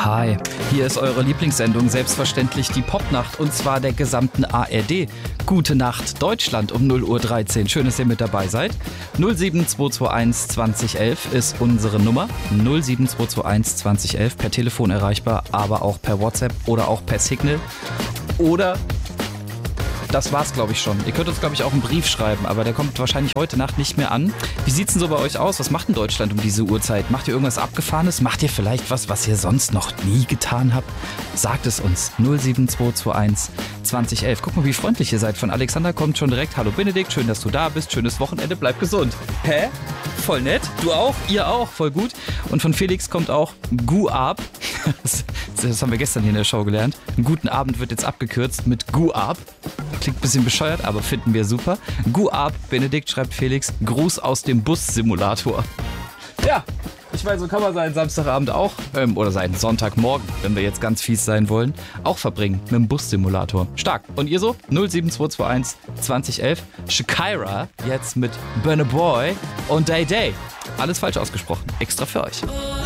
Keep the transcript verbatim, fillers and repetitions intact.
Hi, hier ist eure Lieblingssendung, selbstverständlich die Popnacht, und zwar der gesamten A R D. Gute Nacht Deutschland um null Uhr dreizehn. Schön, dass ihr mit dabei seid. null sieben zwei zwei eins zwanzig elf ist unsere Nummer. null sieben zwei zwei eins zwanzig elf per Telefon erreichbar, aber auch per WhatsApp oder auch per Signal. Oder... Das war's, glaube ich, schon. Ihr könnt uns, glaube ich, auch einen Brief schreiben, aber der kommt wahrscheinlich heute Nacht nicht mehr an. Wie sieht's denn so bei euch aus? Was macht denn Deutschland um diese Uhrzeit? Macht ihr irgendwas Abgefahrenes? Macht ihr vielleicht was, was ihr sonst noch nie getan habt? Sagt es uns. null sieben zwei zwei eins zwanzig elf. Guck mal, wie freundlich ihr seid. Von Alexander kommt schon direkt: Hallo Benedikt, schön, dass du da bist. Schönes Wochenende, bleib gesund. Hä? Voll nett. Du auch? Ihr auch? Voll gut. Und von Felix kommt auch Gu Ab. Das, das haben wir gestern hier in der Show gelernt. Einen guten Abend wird jetzt abgekürzt mit Gu Ab. Klingt ein bisschen bescheuert, aber finden wir super. Gu Ab, Benedikt, schreibt Felix. Gruß aus dem Bus-Simulator. Ja, ich weiß, so kann man seinen Samstagabend auch, ähm, oder seinen Sonntagmorgen, wenn wir jetzt ganz fies sein wollen, auch verbringen mit dem Bus-Simulator. Stark. Und ihr so? null sieben zwei zwei eins zwanzig elf. Shakira jetzt mit Burna Boy und Day Day. Alles falsch ausgesprochen. Extra für euch.